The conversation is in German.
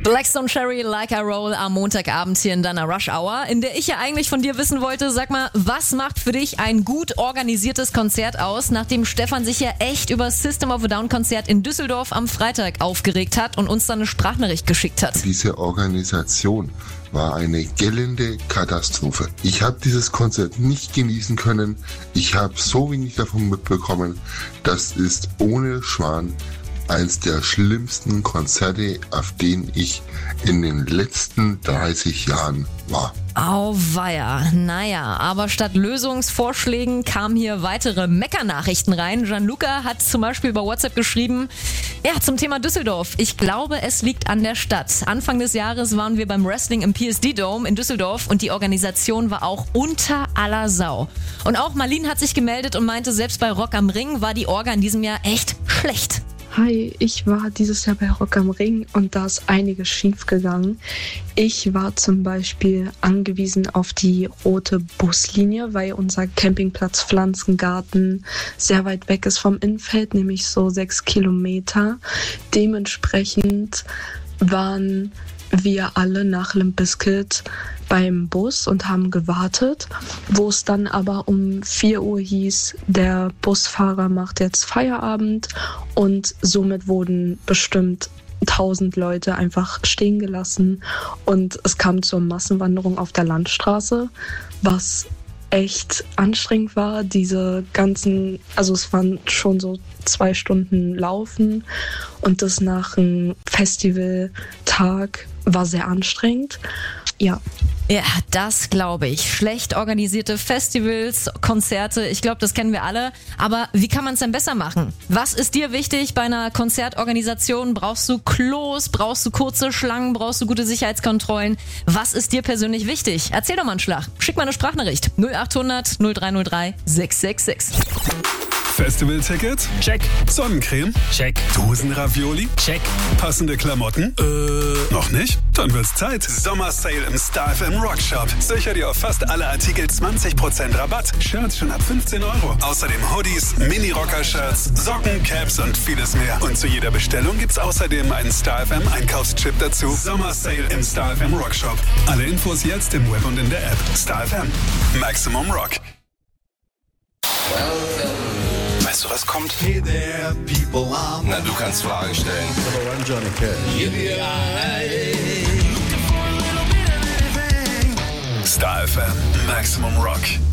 Blackstone Cherry, Like I Roll am Montagabend hier in deiner Rush Hour, in der ich ja eigentlich von dir wissen wollte, sag mal, was macht für dich ein gut organisiertes Konzert aus, nachdem Stefan sich ja echt über System of a Down Konzert in Düsseldorf am Freitag aufgeregt hat und uns dann eine Sprachnachricht geschickt hat. Diese Organisation war eine gellende Katastrophe. Ich habe dieses Konzert nicht genießen können. Ich habe so wenig davon mitbekommen. Das ist ohne Schwan eins der schlimmsten Konzerte, auf denen ich in den letzten 30 Jahren war. Auweia. Naja, aber statt Lösungsvorschlägen kamen hier weitere Meckernachrichten rein. Gianluca hat zum Beispiel über WhatsApp geschrieben, ja, zum Thema Düsseldorf. Ich glaube, es liegt an der Stadt. Anfang des Jahres waren wir beim Wrestling im PSD Dome in Düsseldorf und die Organisation war auch unter aller Sau. Und auch Marlene hat sich gemeldet und meinte, selbst bei Rock am Ring war die Orga in diesem Jahr echt schlecht. Hi, ich war dieses Jahr bei Rock am Ring und da ist einiges schief gegangen. Ich war zum Beispiel angewiesen auf die rote Buslinie, weil unser Campingplatz Pflanzengarten sehr weit weg ist vom Innenfeld, nämlich so 6 Kilometer. Dementsprechend waren wir alle nach Limp Bizkit beim Bus und haben gewartet, wo es dann aber um 4 Uhr hieß, der Busfahrer macht jetzt Feierabend und somit wurden bestimmt 1000 Leute einfach stehen gelassen und es kam zur Massenwanderung auf der Landstraße, was echt anstrengend war, also es waren schon so 2 Stunden Laufen und das nach einem Festivaltag war sehr anstrengend. Ja. Ja, das glaube ich. Schlecht organisierte Festivals, Konzerte, ich glaube, das kennen wir alle. Aber wie kann man es denn besser machen? Was ist dir wichtig bei einer Konzertorganisation? Brauchst du Klos? Brauchst du kurze Schlangen? Brauchst du gute Sicherheitskontrollen? Was ist dir persönlich wichtig? Erzähl doch mal einen Schlag. Schick mal eine Sprachnachricht. 0800 0303 666. Festivaltickets? Check. Sonnencreme? Check. Dosenravioli? Check. Passende Klamotten? Noch nicht? Dann wird's Zeit. Sommersale im Star FM Rockshop. Sicher dir auf fast alle Artikel 20% Rabatt. Shirts schon ab 15 Euro. Außerdem Hoodies, Mini-Rocker-Shirts, Socken, Caps und vieles mehr. Und zu jeder Bestellung gibt's außerdem einen Star FM Einkaufschip dazu. Sommersale im Star FM Rockshop. Alle Infos jetzt im Web und in der App. Star FM. Maximum Rock. Weißt du, was kommt? Hey there, people, Na, du kannst Fragen stellen. I'm Johnny Cash. Star FM. Maximum Rock.